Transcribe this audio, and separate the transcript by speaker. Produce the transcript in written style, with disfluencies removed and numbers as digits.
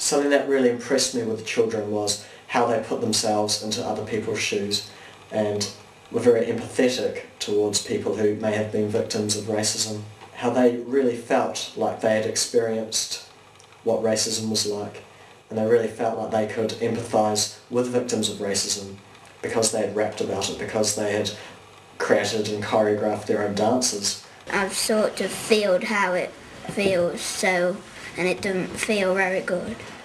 Speaker 1: Something that really impressed me with the children was how they put themselves into other people's shoes and were very empathetic towards people who may have been victims of racism. How they really felt like they had experienced what racism was like, and they really felt like they could empathise with victims of racism because they had rapped about it, because they had created and choreographed their own dances.
Speaker 2: I've sort of felt how it feels, and it doesn't feel very good.